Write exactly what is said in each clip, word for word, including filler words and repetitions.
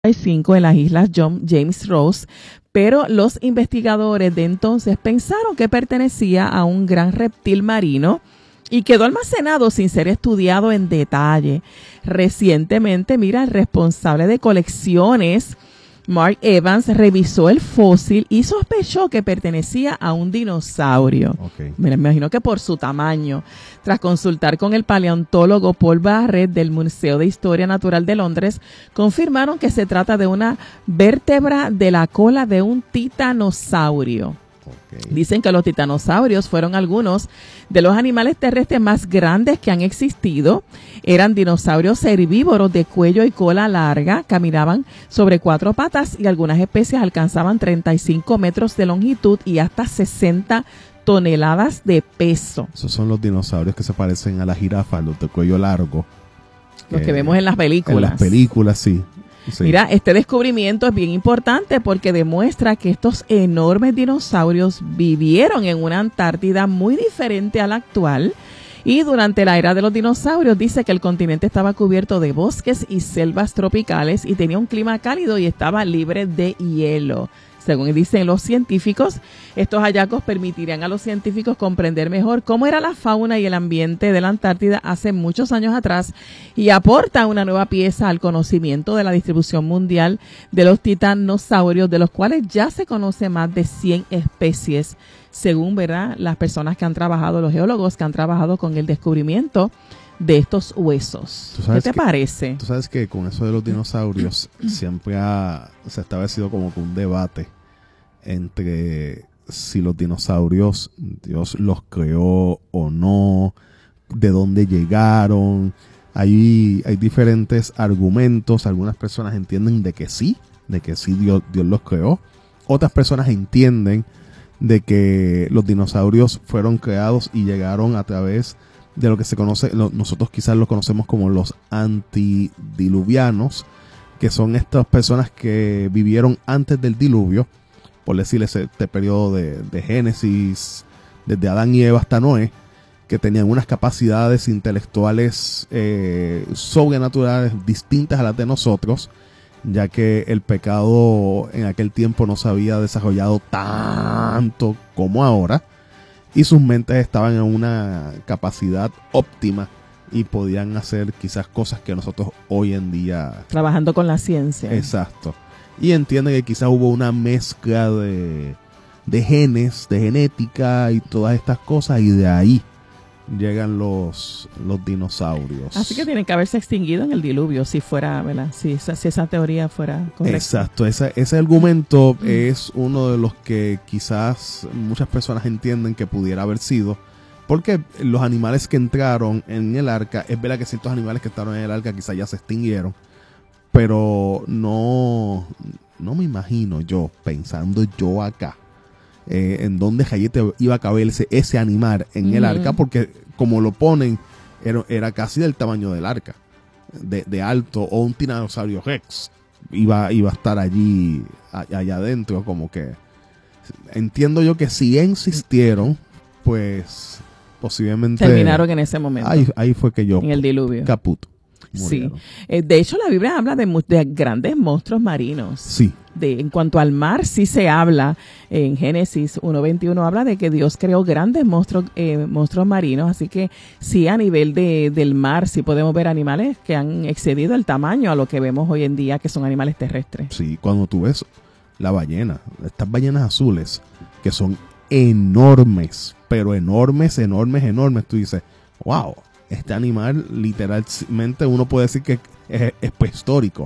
cinco en las islas John James Ross, pero los investigadores de entonces pensaron que pertenecía a un gran reptil marino y quedó almacenado sin ser estudiado en detalle. Recientemente, mira, el responsable de colecciones, Mark Evans, revisó el fósil y sospechó que pertenecía a un dinosaurio. Okay. Me imagino que por su tamaño. Tras consultar con el paleontólogo Paul Barrett del Museo de Historia Natural de Londres, confirmaron que se trata de una vértebra de la cola de un titanosaurio. Okay. Dicen que los titanosaurios fueron algunos de los animales terrestres más grandes que han existido. Eran dinosaurios herbívoros de cuello y cola larga, caminaban sobre cuatro patas y algunas especies alcanzaban treinta y cinco metros de longitud y hasta sesenta toneladas de peso. Esos son los dinosaurios que se parecen a las jirafas, los de cuello largo. Los que, que vemos en las películas. En las películas, sí. Sí. Mira, este descubrimiento es bien importante porque demuestra que estos enormes dinosaurios vivieron en una Antártida muy diferente a la actual y durante la era de los dinosaurios dice que el continente estaba cubierto de bosques y selvas tropicales y tenía un clima cálido y estaba libre de hielo. Según dicen los científicos, estos hallazgos permitirían a los científicos comprender mejor cómo era la fauna y el ambiente de la Antártida hace muchos años atrás y aporta una nueva pieza al conocimiento de la distribución mundial de los titanosaurios, de los cuales ya se conoce más de cien especies, según, ¿verdad?, las personas que han trabajado, los geólogos que han trabajado con el descubrimiento de estos huesos. ¿Qué te que, parece? Tú sabes que con eso de los dinosaurios siempre ha, se ha establecido como que un debate entre si los dinosaurios Dios los creó o no, de dónde llegaron. Hay, hay diferentes argumentos. Algunas personas entienden de que sí, de que sí Dios, Dios los creó. Otras personas entienden de que los dinosaurios fueron creados y llegaron a través de lo que se conoce, lo, nosotros quizás los conocemos como los antidiluvianos, que son estas personas que vivieron antes del diluvio, por decirles este periodo de, de Génesis, desde Adán y Eva hasta Noé, que tenían unas capacidades intelectuales eh, sobrenaturales distintas a las de nosotros, ya que el pecado en aquel tiempo no se había desarrollado tanto como ahora. Y sus mentes estaban en una capacidad óptima y podían hacer quizás cosas que nosotros hoy en día... Trabajando con la ciencia. Exacto. Y entienden que quizás hubo una mezcla de, de genes, de genética y todas estas cosas, y de ahí llegan los, los dinosaurios. Así que tienen que haberse extinguido en el diluvio, si fuera, ¿verdad? Si esa, si esa teoría fuera correcta. Exacto, ese, ese argumento mm. es uno de los que quizás muchas personas entienden que pudiera haber sido, porque los animales que entraron en el arca, es verdad que ciertos animales que entraron en el arca quizás ya se extinguieron, pero no, no me imagino yo, pensando yo acá, Eh, en donde Jayete iba a caberse ese animal en mm. el arca, porque como lo ponen era, era casi del tamaño del arca, de, de alto, o un tiranosaurio rex iba, iba a estar allí a, allá adentro. Como que entiendo yo que si insistieron, pues posiblemente terminaron en ese momento, ahí, ahí fue que yo en el diluvio caput murieron. Sí, eh, de hecho la Biblia habla de, de grandes monstruos marinos. Sí. De, en cuanto al mar, sí se habla, en Génesis uno veintiuno habla de que Dios creó grandes monstruos, eh, monstruos marinos, así que sí, a nivel de, del mar, sí podemos ver animales que han excedido el tamaño a lo que vemos hoy en día, que son animales terrestres. Sí, cuando tú ves la ballena, estas ballenas azules, que son enormes, pero enormes, enormes, enormes, tú dices, wow, este animal literalmente uno puede decir que es, es prehistórico.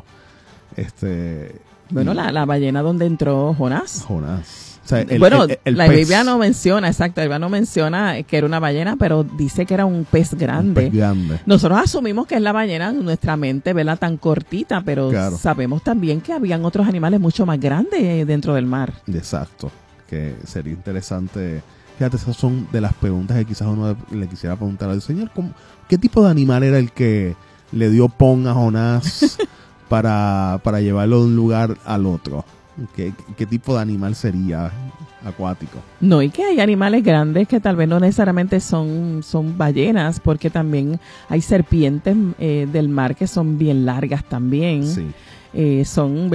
Este... Bueno, la, la ballena donde entró Jonás. Jonás. O sea, el, bueno, el, el la pez. Biblia no menciona, exacto, la Biblia no menciona que era una ballena, pero dice que era un pez grande. Un pez grande. Nosotros asumimos que es la ballena en nuestra mente, ¿verdad? Tan cortita, pero claro, sabemos también que habían otros animales mucho más grandes dentro del mar. Exacto, que sería interesante. Fíjate, esas son de las preguntas que quizás uno le quisiera preguntar al Señor. ¿Cómo, ¿qué tipo de animal era el que le dio pon a Jonás para, para llevarlo de un lugar al otro? ¿Qué, ¿Qué tipo de animal sería acuático? No, y que hay animales grandes que tal vez no necesariamente son, son ballenas, porque también hay serpientes eh, del mar que son bien largas también. Sí. eh, son